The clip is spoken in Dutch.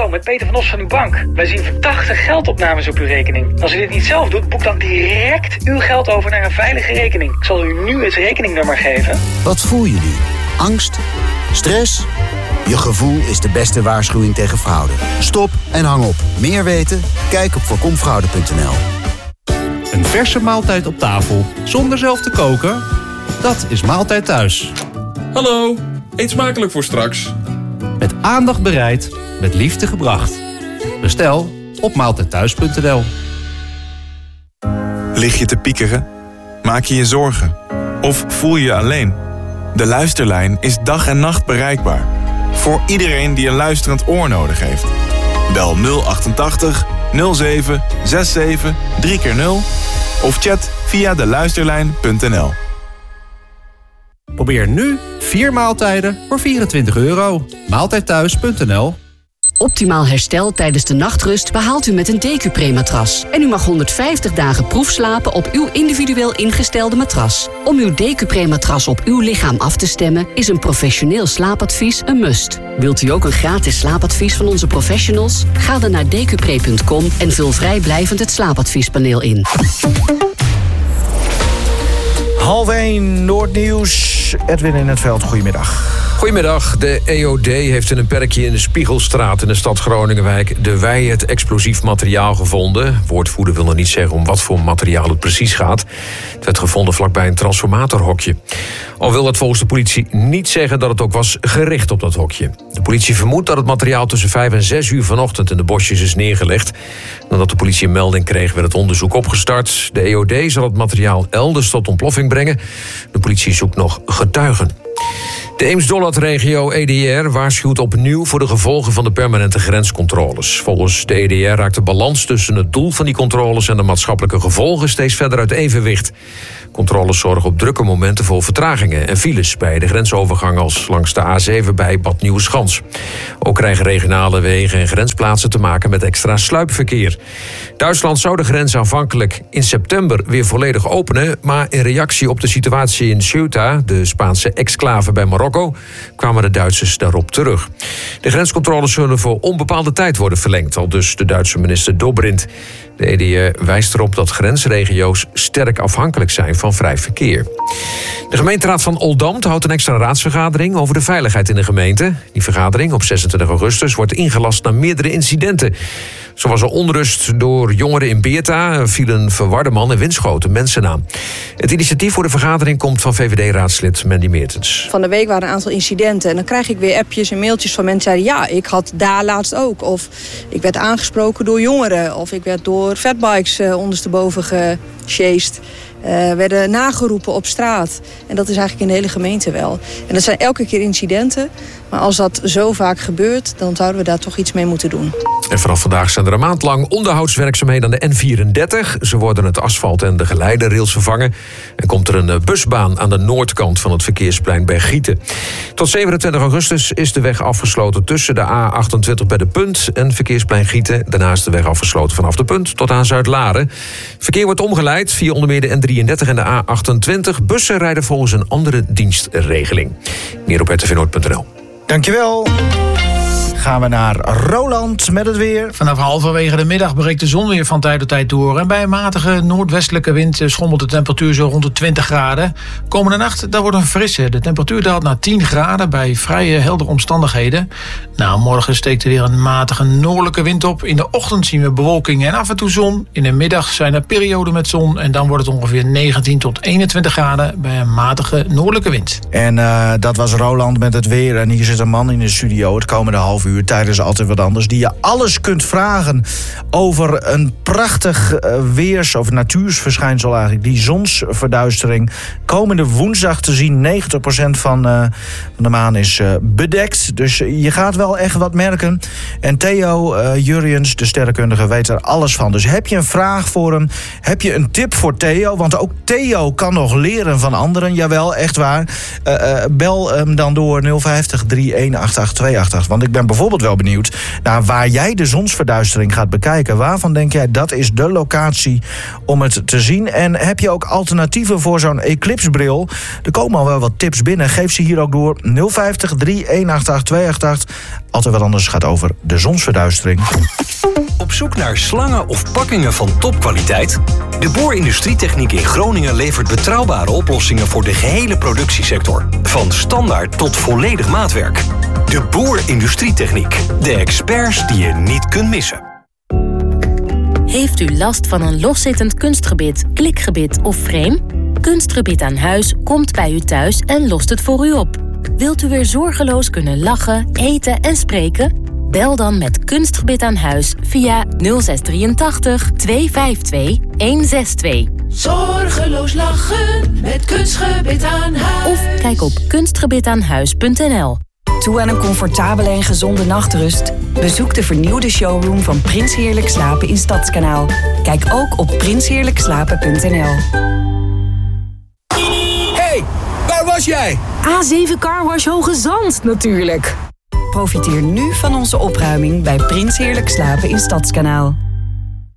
Hallo, met Peter van Os van uw bank. Wij zien verdachte geldopnames op uw rekening. Als u dit niet zelf doet, boek dan direct uw geld over naar een veilige rekening. Ik zal u nu het rekeningnummer geven. Wat voel je nu? Angst? Stress? Je gevoel is de beste waarschuwing tegen fraude. Stop en hang op. Meer weten? Kijk op voorkomfraude.nl. Een verse maaltijd op tafel, zonder zelf te koken? Dat is Maaltijd Thuis. Hallo, eet smakelijk voor straks. Met aandacht bereid, met liefde gebracht. Bestel op maaltijdthuis.nl. Lig je te piekeren? Maak je je zorgen? Of voel je je alleen? De Luisterlijn is dag en nacht bereikbaar. Voor iedereen die een luisterend oor nodig heeft. Bel 088 07 67 3x0 of chat via deluisterlijn.nl. Probeer nu 4 maaltijden voor €24. Maaltijdthuis.nl. Optimaal herstel tijdens de nachtrust behaalt u met een DQ-Pre-matras. En u mag 150 dagen proefslapen op uw individueel ingestelde matras. Om uw DQ-Pre-matras op uw lichaam af te stemmen is een professioneel slaapadvies een must. Wilt u ook een gratis slaapadvies van onze professionals? Ga dan naar dqpre.com en vul vrijblijvend het slaapadviespaneel in. 12:30 Noordnieuws. Edwin in het veld, goedemiddag. Goedemiddag. De EOD heeft in een perkje in de Spiegelstraat in de stad Groningenwijk de Wij het explosief materiaal gevonden. Woordvoerder wil nog niet zeggen om wat voor materiaal het precies gaat. Het werd gevonden vlakbij een transformatorhokje. Al wil dat volgens de politie niet zeggen dat het ook was gericht op dat hokje. De politie vermoedt dat het materiaal tussen 5 en 6 uur vanochtend in de bosjes is neergelegd. Nadat de politie een melding kreeg, werd het onderzoek opgestart. De EOD zal het materiaal elders tot ontploffing brengen. De politie zoekt nog getuigen. De Eems-Dollardregio EDR waarschuwt opnieuw voor de gevolgen van de permanente grenscontroles. Volgens de EDR raakt de balans tussen het doel van die controles en de maatschappelijke gevolgen steeds verder uit evenwicht. Controles zorgen op drukke momenten voor vertragingen en files bij de grensovergang als langs de A7 bij Bad Nieuweschans. Ook krijgen regionale wegen en grensplaatsen te maken met extra sluipverkeer. Duitsland zou de grens aanvankelijk in september weer volledig openen, maar in reactie op de situatie in Ceuta, de Spaanse exclave bij Marokko, kwamen de Duitsers daarop terug. De grenscontroles zullen voor onbepaalde tijd worden verlengd, aldus de Duitse minister Dobrindt. De EDR wijst erop dat grensregio's sterk afhankelijk zijn van vrij verkeer. De gemeenteraad van Oldambt houdt een extra raadsvergadering over de veiligheid in de gemeente. Die vergadering op 26 augustus wordt ingelast na meerdere incidenten. Zo was er onrust door jongeren in Beerta, viel een verwarde man en windschoten mensen aan. Het initiatief voor de vergadering komt van VVD-raadslid Mandy Meertens. Van de week waren een aantal incidenten en dan krijg ik weer appjes en mailtjes van mensen die zeiden, ja, ik had daar laatst ook. Of ik werd aangesproken door jongeren. Of ik werd door fatbikes ondersteboven gesjeest. Werden nageroepen op straat. En dat is eigenlijk in de hele gemeente wel. En dat zijn elke keer incidenten. Maar als dat zo vaak gebeurt, dan zouden we daar toch iets mee moeten doen. En vanaf vandaag zijn er een maand lang onderhoudswerkzaamheden aan de N34. Ze worden het asfalt en de geleiderrails vervangen. En komt er een busbaan aan de noordkant van het verkeersplein bij Gieten. Tot 27 augustus is de weg afgesloten tussen de A28 bij de Punt en verkeersplein Gieten. Daarna is de weg afgesloten vanaf de Punt tot aan Zuid-Laren. Verkeer wordt omgeleid via onder meer de N33 en de A28. Bussen rijden volgens een andere dienstregeling. Meer op rtvnoord.nl. Dankjewel. Gaan we naar Roland met het weer. Vanaf halverwege de middag breekt de zon weer van tijd tot tijd door. En bij een matige noordwestelijke wind schommelt de temperatuur zo rond de 20 graden. Komende nacht wordt een frisse. De temperatuur daalt naar 10 graden bij vrij heldere omstandigheden. Nou, morgen steekt er weer een matige noordelijke wind op. In de ochtend zien we bewolking en af en toe zon. In de middag zijn er perioden met zon. En dan wordt het ongeveer 19 tot 21 graden bij een matige noordelijke wind. En dat was Roland met het weer. En hier zit een man in de studio het komende half uur tijdens Altijd Wat Anders, die je alles kunt vragen over een prachtig weers- of natuursverschijnsel eigenlijk. Die zonsverduistering. Komende woensdag te zien, 90% van de maan is bedekt. Dus je gaat wel echt wat merken. En Theo Jurriëns, de sterrenkundige, weet er alles van. Dus heb je een vraag voor hem? Heb je een tip voor Theo? Want ook Theo kan nog leren van anderen. Jawel, echt waar. Bel hem dan door 050 3188288. Want ik ben bijvoorbeeld bijvoorbeeld wel benieuwd naar waar jij de zonsverduistering gaat bekijken. Waarvan denk jij dat is de locatie om het te zien? En heb je ook alternatieven voor zo'n eclipsebril? Er komen al wel wat tips binnen. Geef ze hier ook door. 050 3188 288. Altijd wat anders gaat over de zonsverduistering. Op zoek naar slangen of pakkingen van topkwaliteit? De Boer Industrietechniek in Groningen levert betrouwbare oplossingen voor de gehele productiesector. Van standaard tot volledig maatwerk. De Boer Industrietechniek. De experts die je niet kunt missen. Heeft u last van een loszittend kunstgebit, klikgebit of frame? Kunstgebit aan Huis komt bij u thuis en lost het voor u op. Wilt u weer zorgeloos kunnen lachen, eten en spreken? Bel dan met Kunstgebit aan Huis via 0683 252 162. Zorgeloos lachen met Kunstgebit aan Huis. Of kijk op kunstgebitaanhuis.nl. Toe aan een comfortabele en gezonde nachtrust? Bezoek de vernieuwde showroom van Prins Heerlijk Slapen in Stadskanaal. Kijk ook op prinsheerlijkslapen.nl. Hey, waar was jij? A7 Carwash Hoge Zand natuurlijk. Profiteer nu van onze opruiming bij Prins Heerlijk Slapen in Stadskanaal.